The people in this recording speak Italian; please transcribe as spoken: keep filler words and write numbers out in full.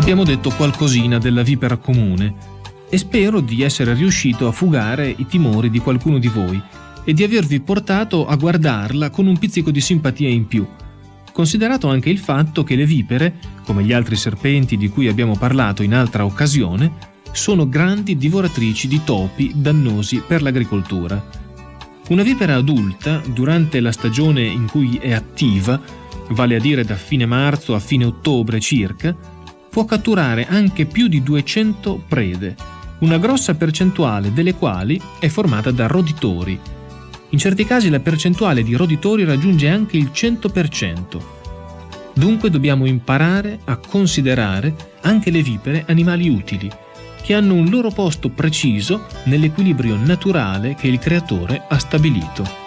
Abbiamo detto qualcosina della vipera comune e spero di essere riuscito a fugare i timori di qualcuno di voi e di avervi portato a guardarla con un pizzico di simpatia in più, considerato anche il fatto che le vipere, come gli altri serpenti di cui abbiamo parlato in altra occasione, sono grandi divoratrici di topi dannosi per l'agricoltura. Una vipera adulta, durante la stagione in cui è attiva, vale a dire da fine marzo a fine ottobre circa, può catturare anche più di duecento prede, una grossa percentuale delle quali è formata da roditori. In certi casi la percentuale di roditori raggiunge anche il cento per cento. Dunque dobbiamo imparare a considerare anche le vipere animali utili, che hanno un loro posto preciso nell'equilibrio naturale che il Creatore ha stabilito.